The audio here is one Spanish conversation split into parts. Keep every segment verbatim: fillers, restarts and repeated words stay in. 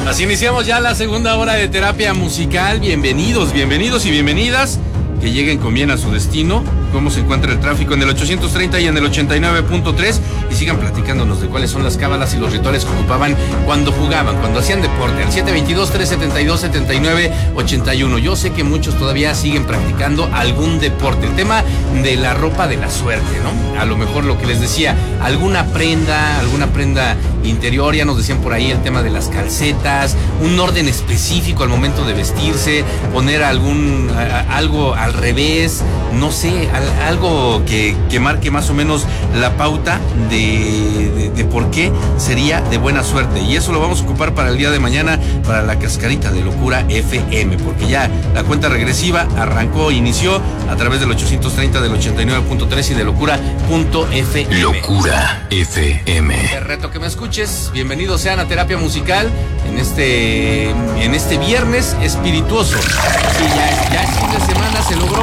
Así iniciamos ya la segunda hora de terapia musical. Bienvenidos, bienvenidos y bienvenidas. Que lleguen con bien a su destino. Cómo se encuentra el tráfico en el ochocientos treinta y en el ochenta y nueve punto tres. Y sigan platicándonos de cuáles son las cábalas y los rituales que ocupaban cuando jugaban, cuando hacían deporte. Al siete veintidós, trescientos setenta y dos, setenta y nueve ochenta y uno. Yo sé que muchos todavía siguen practicando algún deporte. El tema de la ropa de la suerte, ¿no? A lo mejor lo que les decía, alguna prenda, alguna prenda interior, ya nos decían por ahí el tema de las calcetas, un orden específico al momento de vestirse, poner algún a, algo al revés, no sé, al, algo que, que marque más o menos la pauta de, de, de por qué sería de buena suerte. Y eso lo vamos a ocupar para el día de mañana, para la cascarita de Locura F M, porque ya la cuenta regresiva arrancó, inició a través del ochocientos treinta, del ochenta y nueve punto tres y de locura punto f m. Locura F M. Te reto que me escuches. Bienvenidos sean a Terapia Musical en este en este viernes espirituoso. Sí, ya, ya es fin de semana, se logró.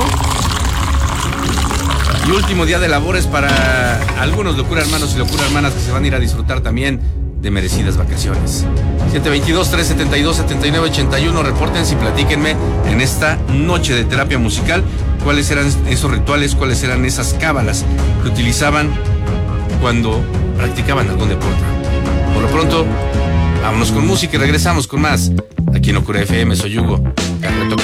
Y último día de labores para algunos Locura Hermanos y Locura Hermanas que se van a ir a disfrutar también de merecidas vacaciones. siete veintidós, trescientos setenta y dos, setenta y nueve ochenta y uno. Repórtense y platíquenme en esta noche de terapia musical cuáles eran esos rituales, cuáles eran esas cábalas que utilizaban cuando practicaban algún deporte. Por lo pronto, vámonos con música y regresamos con más aquí en Locura F M. Soy Hugo. Te reto que